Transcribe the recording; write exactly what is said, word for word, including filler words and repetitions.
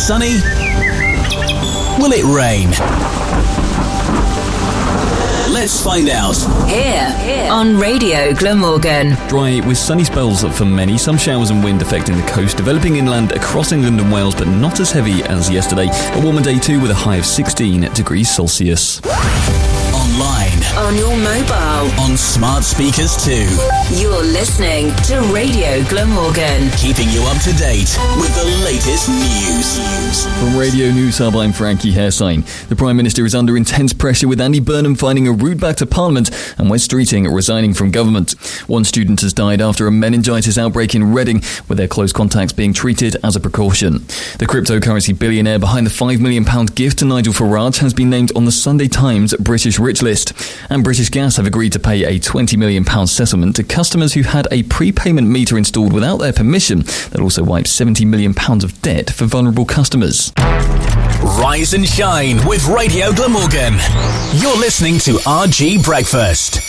sunny? Will it rain? Let's find out. Here, here on Radio Glamorgan. Dry with sunny spells for many, some showers and wind affecting the coast, developing inland across England and Wales, but not as heavy as yesterday. A warmer day too with a high of sixteen degrees Celsius. Online. On your mobile. On smart speakers too. You're listening to Radio Glamorgan. Keeping you up to date with the latest news. From Radio News Hub, I'm Frankie Hairsign. The Prime Minister is under intense pressure with Andy Burnham finding a route back to Parliament and Wes Streeting resigning from government. One student has died after a meningitis outbreak in Reading, with their close contacts being treated as a precaution. The cryptocurrency billionaire behind the five million pounds gift to Nigel Farage has been named on the Sunday Times British Rich list. And British Gas have agreed to pay a twenty million pounds settlement to customers who had a prepayment meter installed without their permission. That also wipes seventy million pounds of debt for vulnerable customers. Rise and shine with Radio Glamorgan. You're listening to R G Breakfast.